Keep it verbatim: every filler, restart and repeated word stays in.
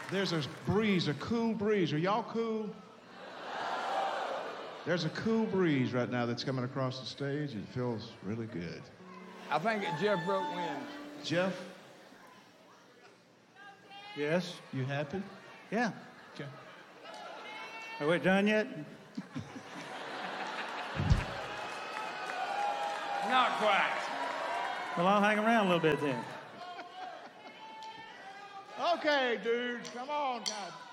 There's a breeze, a cool breeze. Are y'all cool? There's a cool breeze right now that's coming across the stage. It feels really good. I think that Jeff Broke wins. Jeff? Yes? You happy? Yeah. Okay. Are we done yet? Not quite. Well, I'll hang around a little bit then. Okay, dudes, come on, God.